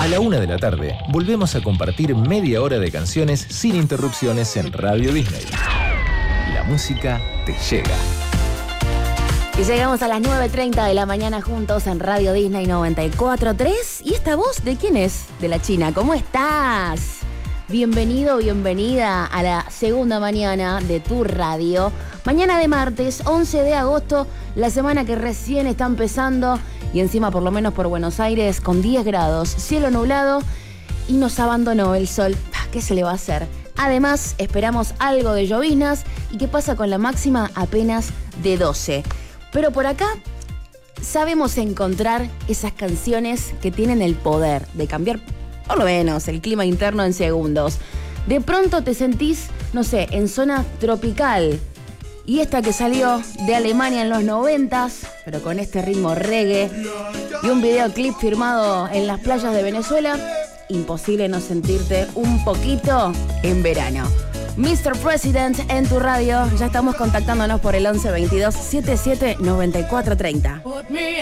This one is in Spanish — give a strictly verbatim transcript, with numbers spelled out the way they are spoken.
A la una de la tarde, volvemos a compartir media hora de canciones sin interrupciones en Radio Disney. La música te llega. Y llegamos a las nueve treinta de la mañana juntos en Radio Disney noventa y cuatro punto tres. ¿Y esta voz de quién es? De la China. ¿Cómo estás? Bienvenido, bienvenida a la segunda mañana de tu radio. Mañana de martes, once de agosto, la semana que recién está empezando. Y encima, por lo menos por Buenos Aires, con diez grados, cielo nublado y nos abandonó el sol. ¿Qué se le va a hacer? Además, esperamos algo de lloviznas. ¿Y qué pasa con la máxima? Apenas de doce. Pero por acá sabemos encontrar esas canciones que tienen el poder de cambiar, por lo menos, el clima interno en segundos. De pronto te sentís, no sé, en zona tropical. Y esta que salió de Alemania en los noventas, pero con este ritmo reggae y un videoclip firmado en las playas de Venezuela, imposible no sentirte un poquito en verano. mister President en tu radio, ya estamos contactándonos por el once veintidós setenta y siete noventa y cuatro treinta.